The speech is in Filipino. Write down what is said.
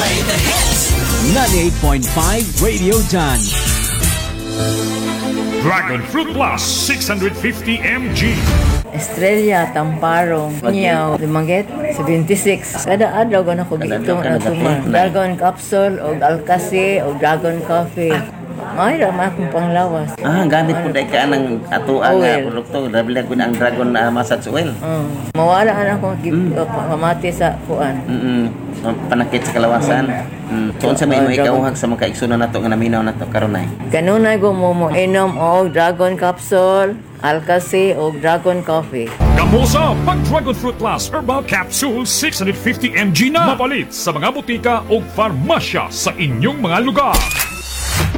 Play the hits. 98.5 Radio John. Dragon Fruit Plus 650 mg. Estrella, Tamparong, Niyaw, Limanget, 76. Kada adlaw ko na ko gitong atuma. Dragon Capsule, o Alcasi, o Dragon Coffee. Ay, rama akong panglawas. Gamit po dahil ka ng atuang produkto. Dabila ko na ang Dragon Massage Oil. Mawala na akong pamati sa kuan. Panakit sa kalawasan. So, sa may ikauhag sa mga kaigsunan na ito nga naminaw na ito karon ay. Kanunay ko mo inom o Dragon Capsule, Alcasi, o Dragon Coffee. Gamusa pag Dragon Fruit Plus Herbal Capsule 650 mg na mapalit sa mga butika o farmasya sa inyong mga lugar.